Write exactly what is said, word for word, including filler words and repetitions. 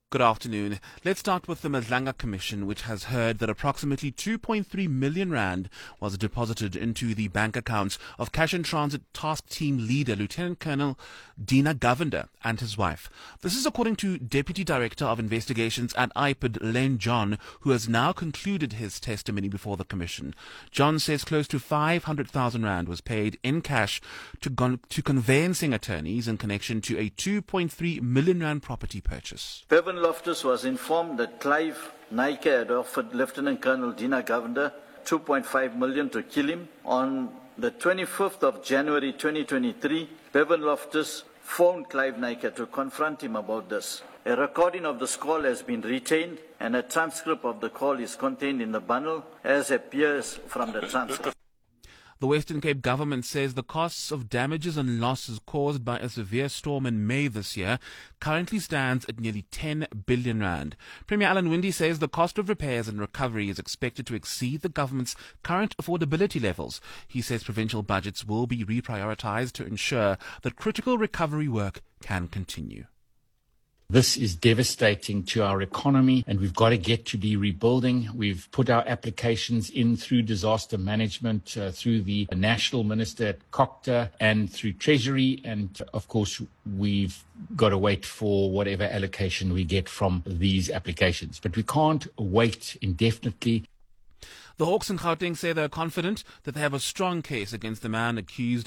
Good afternoon. Let's start with the Madlanga Commission, which has heard that approximately two point three million rand was deposited into the bank accounts of Cash and Transit Task Team leader Lieutenant Colonel Dina Govender and his wife. This is according to Deputy Director of Investigations at I P I D, Len John, who has now concluded his testimony before the Commission. John says close to five hundred thousand rand was paid in cash to, gon- to conveyancing attorneys in connection to a two point three million rand property purchase. Bevan Loftus was informed that Clive Nike had offered Lieutenant Colonel Dina Govender two point five million to kill him. On the twenty-fifth of January twenty twenty-three, Bevan Loftus phoned Clive Nike to confront him about this. A recording of this call has been retained and a transcript of the call is contained in the bundle as appears from the transcript. The Western Cape government says the costs of damages and losses caused by a severe storm in May this year currently stands at nearly ten billion rand. Premier Alan Winde says the cost of repairs and recovery is expected to exceed the government's current affordability levels. He says provincial budgets will be reprioritized to ensure that critical recovery work can continue. This is devastating to our economy, and we've got to get to be rebuilding. We've put our applications in through disaster management, uh, through the national minister at COCTA and through Treasury. And of course, we've got to wait for whatever allocation we get from these applications. But we can't wait indefinitely. The Hawks in Gauteng say they're confident that they have a strong case against the man accused